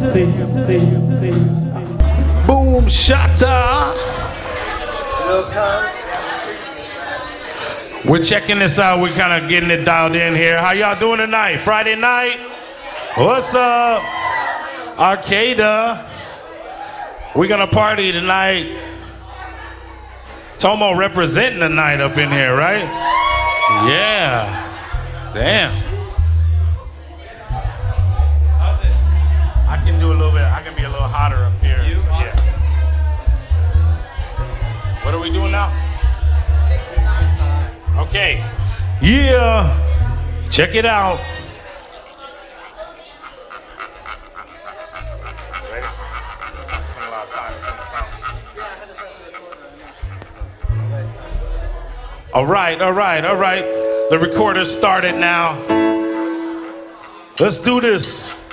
Boom shatta. We're checking this out. We're kind of getting it dialed in here. How y'all doing tonight? Friday night? What's up? Arcada. We're gonna party tonight. Tomo representing the night up in here, right? Yeah. Damn. I can do a little bit. I can be a little hotter up here. Yeah. What are we doing now? Okay. Yeah. Check it out. Ready? I spend a lot of time on the sound. All right. The recorder started now. Let's do this.